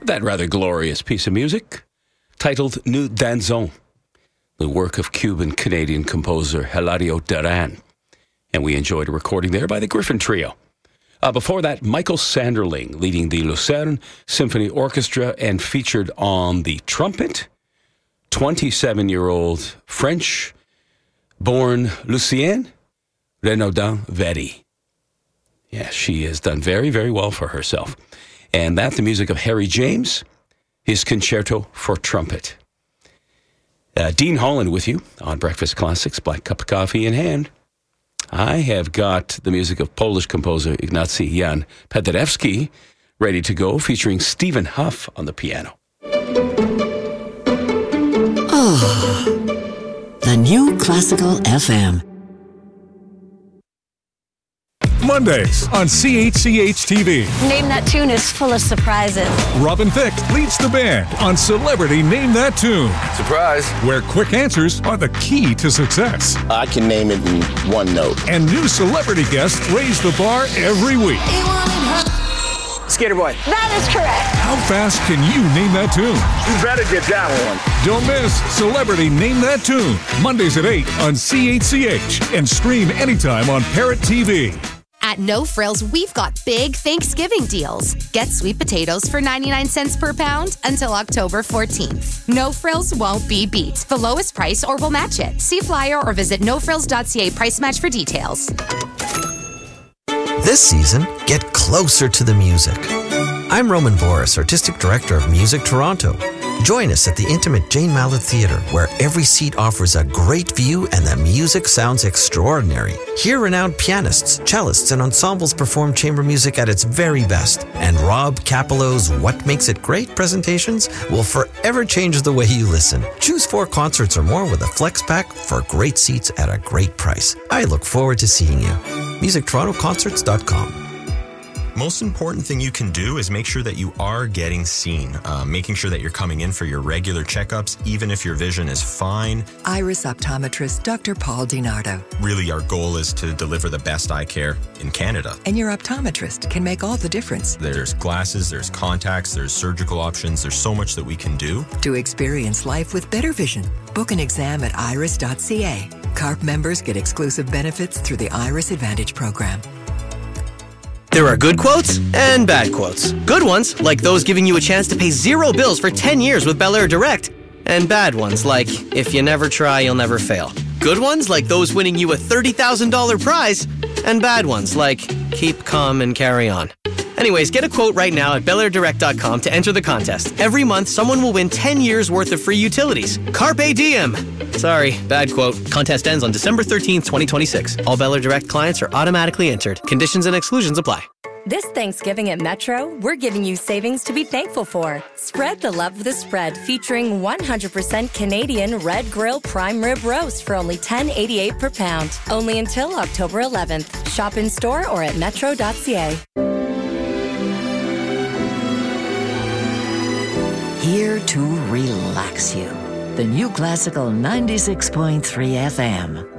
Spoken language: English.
that rather glorious piece of music titled Nous Dansons, the work of Cuban-Canadian composer Hilario Duran. And we enjoyed a recording there by the Griffin Trio. Before that, Michael Sanderling leading the Lucerne Symphony Orchestra and featured on the trumpet, 27-year-old French-born Lucienne Renaudin-Very. Yeah, she has done very, very well for herself. And that, the music of Harry James, his Concerto for Trumpet. Dean Holland with you on Breakfast Classics, black cup of coffee in hand. I have got the music of Polish composer Ignacy Jan Paderewski ready to go, featuring Stephen Huff on the piano. Oh, the new Classical FM. Mondays on CHCH-TV. Name That Tune is full of surprises. Robin Thicke leads the band on Celebrity Name That Tune. Surprise. Where quick answers are the key to success. I can name it in one note. And new celebrity guests raise the bar every week. Skater Boy. That is correct. How fast can you name that tune? You better get that one. Don't miss Celebrity Name That Tune. Mondays at 8 on CHCH. And stream anytime on Parrot TV. At No Frills, we've got big Thanksgiving deals. Get sweet potatoes for 99 cents per pound until October 14th. No Frills won't be beat. The lowest price or we'll match it. See flyer or visit nofrills.ca price match for details. This season, get closer to the music. I'm Roman Boris, Artistic Director of Music Toronto. Join us at the intimate Jane Mallett Theatre, where every seat offers a great view and the music sounds extraordinary. Hear renowned pianists, cellists, and ensembles perform chamber music at its very best. And Rob Capello's What Makes It Great presentations will forever change the way you listen. Choose 4 concerts or more with a Flex Pack for great seats at a great price. I look forward to seeing you. MusicTorontoConcerts.com. Most important thing you can do is make sure that you are getting seen, making sure that you're coming in for your regular checkups, even if your vision is fine. Iris optometrist Dr. Paul DiNardo. Really, our goal is to deliver the best eye care in Canada. And your optometrist can make all the difference. There's glasses, there's contacts, there's surgical options. There's so much that we can do. To experience life with better vision, book an exam at iris.ca. CARP members get exclusive benefits through the Iris Advantage program. There are good quotes and bad quotes. Good ones, like those giving you a chance to pay 0 bills for 10 years with Bel Air Direct. And bad ones, like, if you never try, you'll never fail. Good ones, like those winning you a $30,000 prize. And bad ones, like, keep calm and carry on. Anyways, get a quote right now at BelAirDirect.com to enter the contest. Every month, someone will win 10 years worth of free utilities. Carpe diem! Sorry, bad quote. Contest ends on December 13th, 2026. All Bel Air Direct clients are automatically entered. Conditions and exclusions apply. This Thanksgiving at Metro, we're giving you savings to be thankful for. Spread the love with a spread featuring 100% Canadian Red Grill Prime Rib Roast for only $10.88 per pound. Only until October 11th. Shop in store or at metro.ca. Here to relax you. The new Classical 96.3 FM.